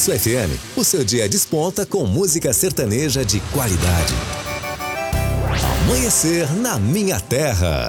Sucesso FM, o seu dia desponta com música sertaneja de qualidade. Amanhecer na minha terra.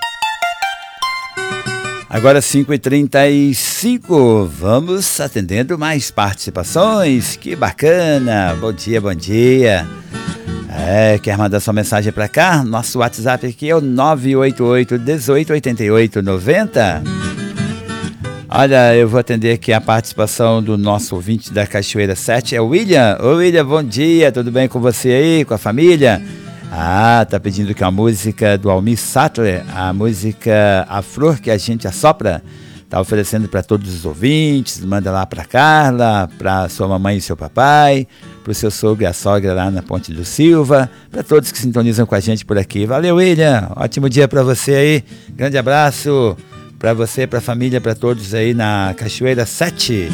Agora 5h35, vamos atendendo mais participações, que bacana, bom dia, bom dia. Quer mandar sua mensagem pra cá? Nosso WhatsApp aqui é o 988 18 88 90. Olha, eu vou atender aqui a participação do nosso ouvinte da Cachoeira 7, é o William. Ô William, bom dia, tudo bem com você aí, com a família? Tá pedindo que a música do Almir Sattler, a música A Flor que a gente assopra, tá oferecendo para todos os ouvintes, manda lá para Carla, para sua mamãe e seu papai, para o seu sogro e a sogra lá na Ponte do Silva, para todos que sintonizam com a gente por aqui. Valeu, William, ótimo dia para você aí, grande abraço para você, para a família, para todos aí na Cachoeira 7.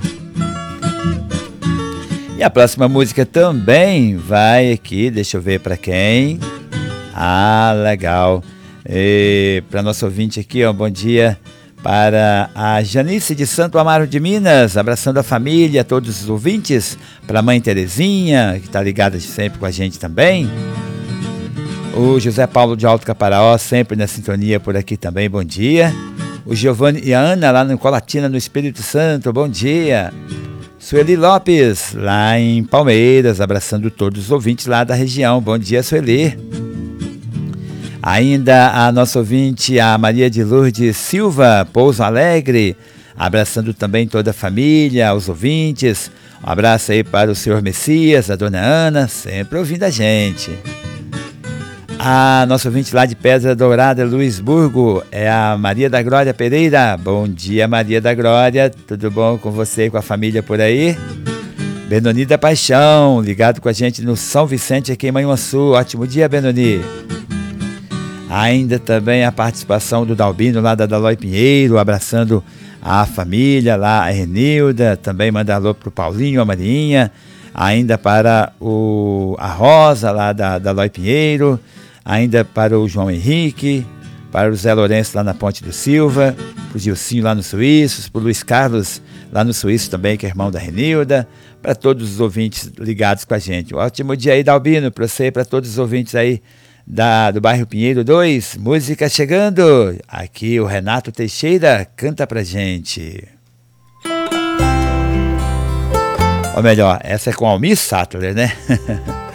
E a próxima música também vai aqui, deixa eu ver para quem. Legal. Para nosso ouvinte aqui, bom dia para a Janice de Santo Amaro de Minas, abraçando a família, todos os ouvintes, para a mãe Terezinha, que está ligada sempre com a gente também. O José Paulo de Alto Caparaó, sempre na sintonia por aqui também, bom dia. O Giovanni e a Ana, lá no Colatina, no Espírito Santo, bom dia. Sueli Lopes, lá em Palmeiras, abraçando todos os ouvintes lá da região. Bom dia, Sueli. Ainda a nossa ouvinte, a Maria de Lourdes Silva, Pouso Alegre, abraçando também toda a família, os ouvintes. Um abraço aí para o senhor Messias, a dona Ana, sempre ouvindo a gente. A nossa ouvinte lá de Pedra Dourada, Luisburgo, é a Maria da Glória Pereira. Bom dia, Maria da Glória, tudo bom com você e com a família por aí? Benoni da Paixão, ligado com a gente no São Vicente aqui em Manhuaçu. Ótimo dia, Benoni. Ainda também a participação do Dalbino lá da Dalói Pinheiro, abraçando a família lá, a Renilda, também manda alô pro Paulinho, a Marinha, ainda para a Rosa lá da Dalói Pinheiro, ainda para o João Henrique, para o Zé Lourenço lá na Ponte do Silva, para o Gilcinho lá no Suíços, para o Luiz Carlos lá no Suíço também, que é irmão da Renilda, para todos os ouvintes ligados com a gente. Um ótimo dia aí, Dalbino, para você e para todos os ouvintes aí do bairro Pinheiro 2. Música chegando, aqui o Renato Teixeira canta pra gente. Ou melhor, essa é com Almir Sattler, né?